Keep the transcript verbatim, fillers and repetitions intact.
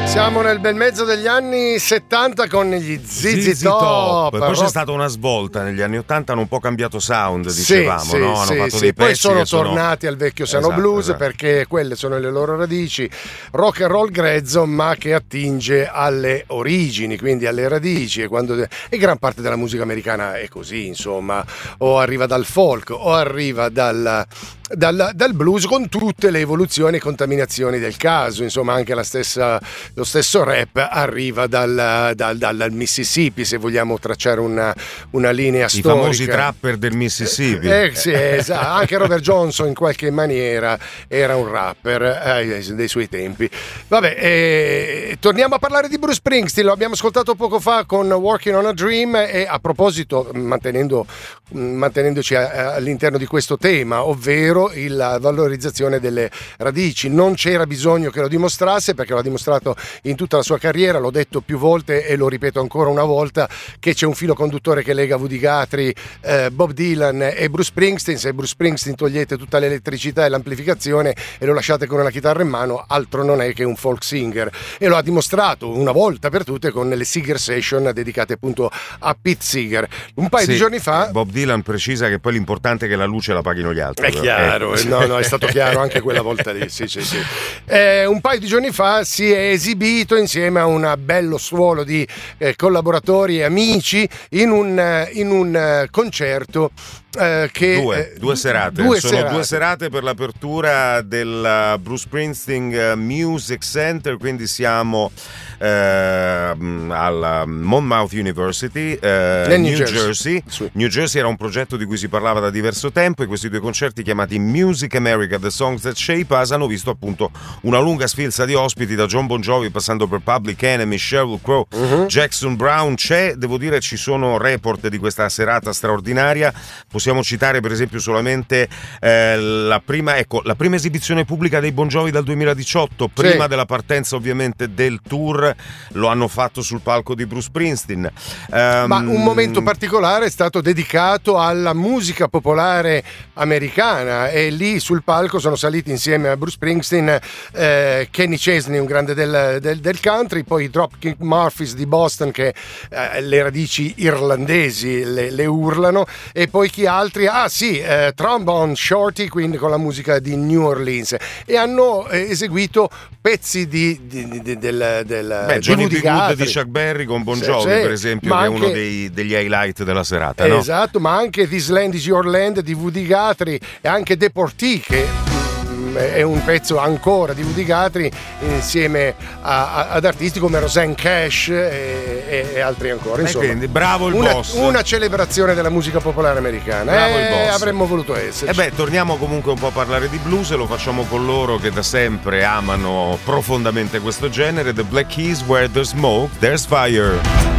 Siamo nel bel mezzo degli anni settanta con gli Z Z Top. Poi c'è stata una svolta negli anni ottanta, hanno un po' cambiato sound, dicevamo, sì, no? Sì, hanno fatto sì. dei Poi pezzi sono che sono... tornati al vecchio sano esatto, blues, esatto. perché quelle sono le loro radici, rock and roll grezzo, ma che attinge alle origini, quindi alle radici, e, quando... e gran parte della musica americana è così, insomma, o arriva dal folk o arriva dal... Dal, dal blues, con tutte le evoluzioni e contaminazioni del caso, insomma anche la stessa, lo stesso rap arriva dal, dal, dal Mississippi, se vogliamo tracciare una, una linea I storica. I famosi trapper del Mississippi. Eh, sì, esatto. Anche Robert Johnson in qualche maniera era un rapper eh, dei suoi tempi. Vabbè, eh, torniamo a parlare di Bruce Springsteen, lo abbiamo ascoltato poco fa con Working on a Dream, e a proposito, mantenendo, mantenendoci a, all'interno di questo tema, ovvero la valorizzazione delle radici. Non c'era bisogno che lo dimostrasse, perché l'ha dimostrato in tutta la sua carriera. L'ho detto più volte e lo ripeto ancora una volta, che c'è un filo conduttore che lega Woody Guthrie, eh, Bob Dylan e Bruce Springsteen. Se Bruce Springsteen togliete tutta l'elettricità e l'amplificazione e lo lasciate con una chitarra in mano, altro non è che un folk singer, e lo ha dimostrato una volta per tutte con le Seeger Session dedicate appunto a Pete Seeger. Un paio sì, di giorni fa Bob Dylan precisa che poi l'importante è che la luce la paghino gli altri. è chiaro. Eh. No, no, è stato chiaro anche quella volta lì. Sì, sì, sì. Eh, un paio di giorni fa si è esibito insieme a un bello stuolo di eh, collaboratori e amici in un, in un concerto. Eh, che, due, eh, due serate due sono serate. due serate per l'apertura del Bruce Springsteen Music Center, quindi siamo eh, al Monmouth University, eh, New New Jersey. Jersey. Sì. New Jersey era un progetto di cui si parlava da diverso tempo, e questi due concerti chiamati Music America The Songs That Shape Us hanno visto appunto una lunga sfilza di ospiti, da John Bon Jovi passando per Public Enemy, Sheryl Crow, uh-huh. Jackson Brown. C'è, devo dire, ci sono report di questa serata straordinaria. Possiamo citare per esempio solamente eh, la prima ecco la prima esibizione pubblica dei Bon Jovi dal duemiladiciotto, prima sì. della partenza ovviamente del tour, lo hanno fatto sul palco di Bruce Springsteen. Um, Ma un momento particolare è stato dedicato alla musica popolare americana, e lì sul palco sono saliti insieme a Bruce Springsteen eh, Kenny Chesney, un grande del, del, del country, poi i Dropkick Murphys di Boston, che eh, le radici irlandesi le, le urlano, e poi chi altri? Ah sì, eh, Trombone Shorty, quindi con la musica di New Orleans, e hanno eh, eseguito pezzi di, di, di, di del, del Beh, di Johnny Woody B. Good Guthrie di Chuck Berry con Bon sì, Jovi, sì, per esempio, che anche, è uno dei, degli highlight della serata, esatto, no? ma anche This Land Is Your Land di Woody Guthrie, e anche Deportee, che è un pezzo ancora di Woody Guthrie, insieme a, a, ad artisti come Rosanne Cash e, e, e altri ancora. Insomma, e quindi bravo il una, boss, una celebrazione della musica popolare americana. Bravo eh, il boss. Avremmo voluto essere. E beh, torniamo comunque un po' a parlare di blues, e lo facciamo con loro che da sempre amano profondamente questo genere, The Black Keys, Where There's Smoke, There's Fire.